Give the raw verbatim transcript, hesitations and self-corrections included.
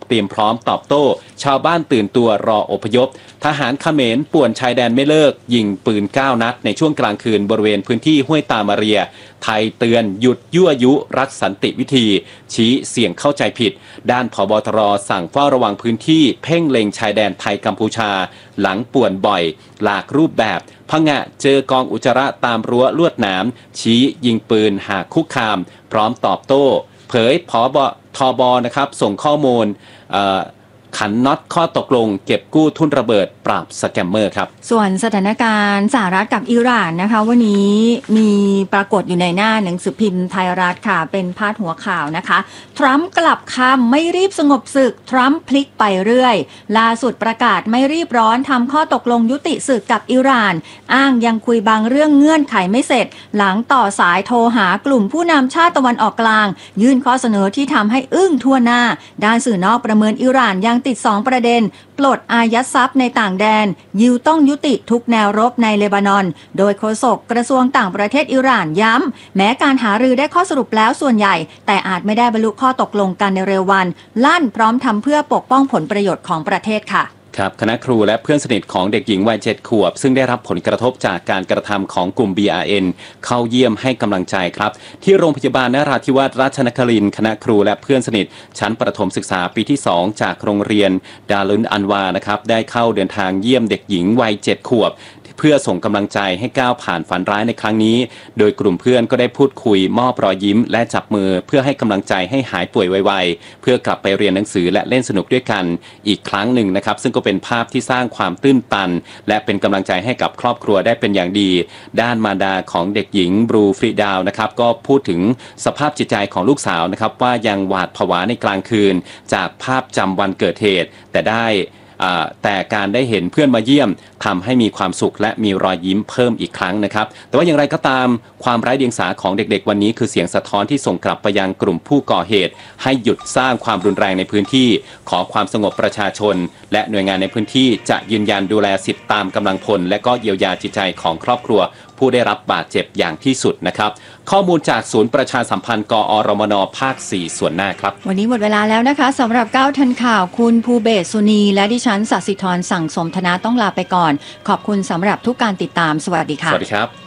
เตรียมพร้อมตอบโต้ชาวบ้านตื่นตัวรออพยพทหารเขมรป่วนชายแดนไม่เลิกยิงปืนเก้านัดในช่วงกลางคืนบริเวณพื้นที่ห้วยตามาเรียไทยเตือนหยุดยั่วยุรักสันติวิธีชี้เสี่ยงเข้าใจผิดด้านผบ.ตร.สั่งเฝ้าระวังพื้นที่เพ่งเล็งชายแดนไทยกัมพูชาหลังป่วนบ่อยหลากรูปแบบพะงะเจอกองอุจจาระตามรั้วลวดหนามชี้ยิงปืนหากคุกคามพร้อมตอบโต้เผยผบ.ทบ.นะครับส่งข้อมูลขันน็อตข้อตกลงเก็บกู้ทุนระเบิดปราบสแกมเมอร์ครับส่วนสถานการณ์สหรัฐกับอิหร่านนะคะวันนี้มีปรากฏอยู่ในหน้าหนังสือพิมพ์ไทยรัฐค่ะเป็นพาดหัวข่าวนะคะทรัมป์กลับคำไม่รีบสงบศึกทรัมป์พลิกไปเรื่อยล่าสุดประกาศไม่รีบร้อนทำข้อตกลงยุติศึกกับอิหร่านอ้างยังคุยบางเรื่องเงื่อนไขไม่เสร็จหลังต่อสายโทรหากลุ่มผู้นำชาติตะวันออกกลางยื่นข้อเสนอที่ทำให้อึ้งทั่วหน้าด้านสื่อนอกประเมินอิหร่านยังติดสองประเด็นปลดอายัดทรัพย์ในต่างแดนยิวต้องยุติทุกแนวรบในเลบานอนโดยโฆษกกระทรวงต่างประเทศอิหร่านย้ำแม้การหารือได้ข้อสรุปแล้วส่วนใหญ่แต่อาจไม่ได้บรรลุข้อตกลงกันในเร็ววันลั่นพร้อมทำเพื่อปกป้องผลประโยชน์ของประเทศค่ะครับคณะครูและเพื่อนสนิทของเด็กหญิงวัยเจ็ดขวบซึ่งได้รับผลกระทบจากการกระทำของกลุ่ม บี อาร์ เอ็น เข้าเยี่ยมให้กำลังใจครับที่โรงพยาบาลนราธิวาสราชนครินทร์คณะครูและเพื่อนสนิทชั้นประถมศึกษาปีที่สองจากโรงเรียนดารุนอันวานะครับได้เข้าเดินทางเยี่ยมเด็กหญิงวัยเจ็ดขวบเพื่อส่งกำลังใจให้ก้าวผ่านฝันร้ายในครั้งนี้โดยกลุ่มเพื่อนก็ได้พูดคุยมอบรอยยิ้มและจับมือเพื่อให้กำลังใจให้หายป่วยไวๆเพื่อกลับไปเรียนหนังสือและเล่นสนุกด้วยกันอีกครั้งหนึ่งนะครับซึ่งก็เป็นภาพที่สร้างความตื้นตันและเป็นกำลังใจให้กับครอบครัวได้เป็นอย่างดีด้านมารดาของเด็กหญิงบรูฟรีดาวนะครับก็พูดถึงสภาพจิตใจของลูกสาวนะครับว่ายังหวาดผวาในกลางคืนจากภาพจำวันเกิดเหตุแต่ได้แต่การได้เห็นเพื่อนมาเยี่ยมทำให้มีความสุขและมีรอยยิ้มเพิ่มอีกครั้งนะครับแต่ว่าอย่างไรก็ตามความไร้เดียงสาของเด็กๆวันนี้คือเสียงสะท้อนที่ส่งกลับไปยังกลุ่มผู้ก่อเหตุให้หยุดสร้างความรุนแรงในพื้นที่ขอความสงบประชาชนและหน่วยงานในพื้นที่จะยืนยันดูแลสิทธิตามกำลังพลและก็เยียวยาจิตใจของครอบครัวผู้ได้รับบาดเจ็บอย่างที่สุดนะครับข้อมูลจากศูนย์ประชาสัมพันธ์กอรมนภาคสี่ส่วนหน้าครับวันนี้หมดเวลาแล้วนะคะสำหรับเก้าทันข่าวคุณภูเบศสุนีและดิฉันศศิธรสั่งสมธนาต้องลาไปก่อนขอบคุณสำหรับทุกการติดตามสวัสดีค่ะสวัสดีครับ